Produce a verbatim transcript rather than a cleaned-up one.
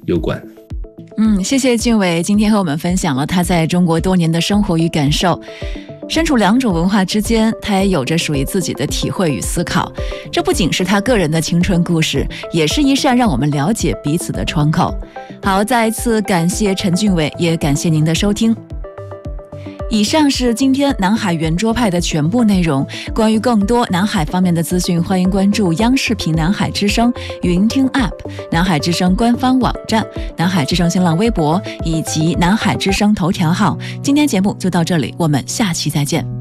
有关。 嗯，谢谢俊伟今天和我们分享了他在中国多年的生活与感受。身处两种文化之间，他也有着属于自己的体会与思考。这不仅是他个人的青春故事，也是一扇让我们了解彼此的窗口。好，再一次感谢陈俊伟，也感谢您的收听。以上是今天南海圆桌派的全部内容。关于更多南海方面的资讯，欢迎关注央视频南海之声云听 App、 南海之声官方网站、南海之声新浪微博以及南海之声头条号。今天节目就到这里，我们下期再见。